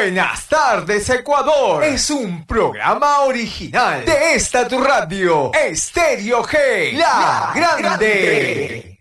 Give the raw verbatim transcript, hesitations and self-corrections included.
Buenas tardes, Ecuador. Es un programa original de esta tu radio, Estéreo G, la, la grande. grande.